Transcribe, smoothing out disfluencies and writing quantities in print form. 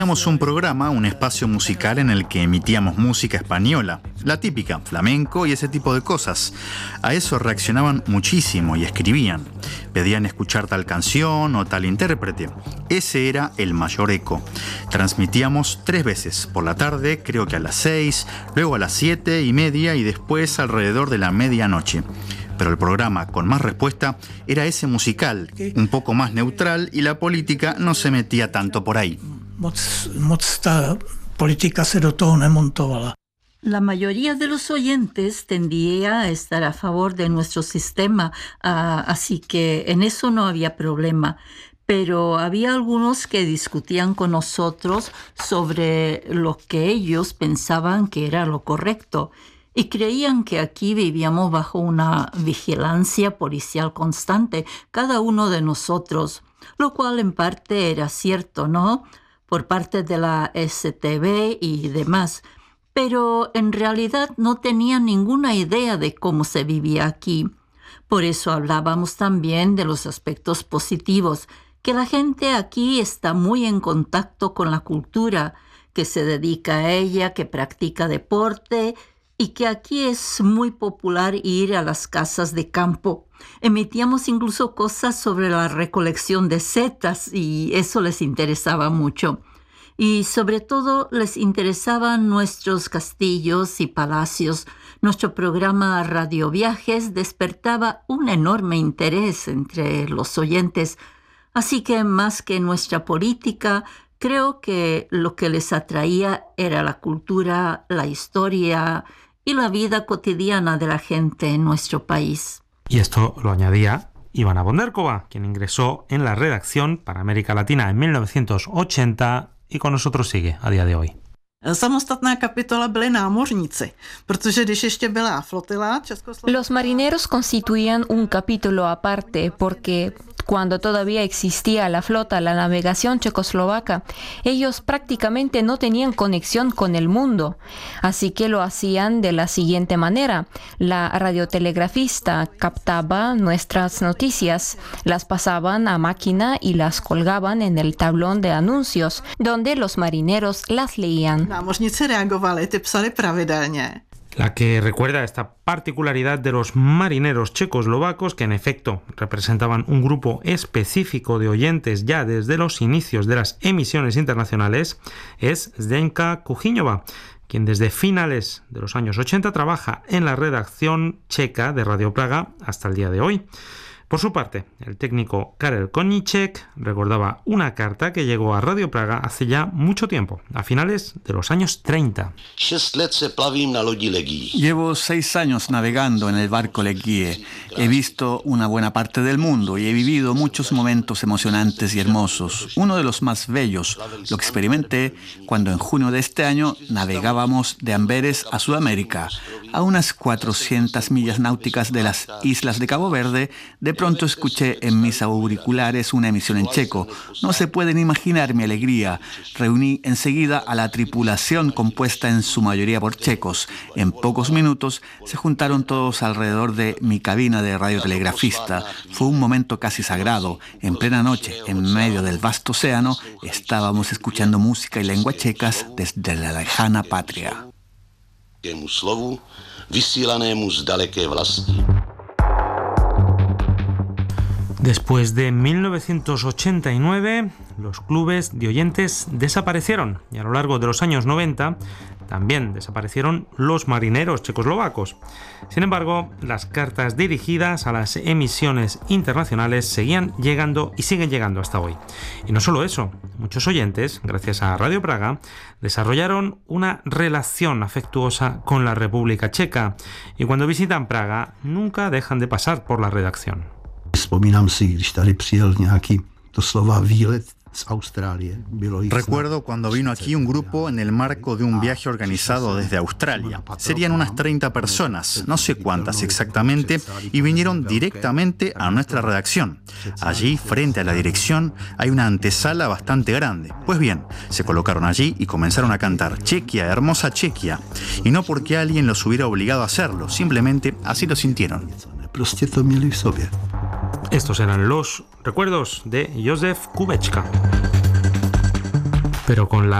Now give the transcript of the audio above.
Teníamos un programa, un espacio musical en el que emitíamos música española, la típica, flamenco y ese tipo de cosas. A eso reaccionaban muchísimo y escribían. Pedían escuchar tal canción o tal intérprete. Ese era el mayor eco. Transmitíamos 3 veces, por la tarde, creo que a las 6, luego a las 7:30 y después alrededor de la medianoche. Pero el programa con más respuesta era ese musical, un poco más neutral, y la política no se metía tanto por ahí. Moc ta politika se do toho nemontovala. La mayoría de los oyentes tendía a estar a favor de nuestro sistema, así que en eso no había problema. Pero había algunos que discutían con nosotros sobre lo que ellos pensaban que era lo correcto y creían que aquí vivíamos bajo una vigilancia policial constante, cada uno de nosotros, lo cual en parte era cierto, ¿no?, por parte de la STV y demás, pero en realidad no tenían ninguna idea de cómo se vivía aquí. Por eso hablábamos también de los aspectos positivos, que la gente aquí está muy en contacto con la cultura, que se dedica a ella, que practica deporte y que aquí es muy popular ir a las casas de campo. Emitíamos incluso cosas sobre la recolección de setas y eso les interesaba mucho. Y sobre todo les interesaban nuestros castillos y palacios. Nuestro programa Radio Viajes despertaba un enorme interés entre los oyentes. Así que más que nuestra política, creo que lo que les atraía era la cultura, la historia y la vida cotidiana de la gente en nuestro país. Y esto lo añadía Ivana Bonderkova, quien ingresó en la redacción para América Latina en 1980 y con nosotros sigue a día de hoy. Samostatná kapitola byli námořníci, protože když ještě byla flotila Československa. Los marineros constituían un capítulo aparte porque cuando todavía existía la flota, la navegación checoslovaca, ellos prácticamente no tenían conexión con el mundo, así que lo hacían de la siguiente manera. La radiotelegrafista captaba nuestras noticias, las pasaban a máquina y las colgaban en el tablón de anuncios, donde los marineros las leían. Námořníci reagovali, ty psali pravidelně. La que recuerda esta particularidad de los marineros checoslovacos, que en efecto representaban un grupo específico de oyentes ya desde los inicios de las emisiones internacionales, es Zdenka Kuchyňová, quien desde finales de los años 80 trabaja en la redacción checa de Radio Praga hasta el día de hoy. Por su parte, el técnico Karel Koníček recordaba una carta que llegó a Radio Praga hace ya mucho tiempo, a finales de los años 30. Llevo 6 años navegando en el barco Legie. He visto una buena parte del mundo y he vivido muchos momentos emocionantes y hermosos. Uno de los más bellos lo experimenté cuando en junio de este año navegábamos de Amberes a Sudamérica. A unas 400 millas náuticas de las islas de Cabo Verde, de pronto escuché en mis auriculares una emisión en checo. No se pueden imaginar mi alegría. Reuní enseguida a la tripulación compuesta en su mayoría por checos. En pocos minutos se juntaron todos alrededor de mi cabina de radiotelegrafista. Fue un momento casi sagrado. En plena noche, en medio del vasto océano, estábamos escuchando música y lengua checas desde la lejana patria. Después de 1989, los clubes de oyentes desaparecieron y a lo largo de los años 90 también desaparecieron los marineros checoslovacos. Sin embargo, las cartas dirigidas a las emisiones internacionales seguían llegando y siguen llegando hasta hoy. Y no solo eso, muchos oyentes, gracias a Radio Praga, desarrollaron una relación afectuosa con la República Checa y cuando visitan Praga nunca dejan de pasar por la redacción. Vzpomínám si, když tady přijel nějaký doslova výlet z Austrálie. Recuerdo cuando vino aquí un grupo en el marco de un viaje organizado desde Australia. Serían unas 30 personas, no sé cuántas exactamente, y vinieron directamente a nuestra redacción. Allí, frente a la dirección, hay una antesala bastante grande. Pues bien, se colocaron allí y comenzaron a cantar Chequia, hermosa Chequia. Y no porque alguien los hubiera obligado a hacerlo, simplemente así lo sintieron. Prostě to měli v sobě. Estos eran los recuerdos de Józef Kubečka. pero con la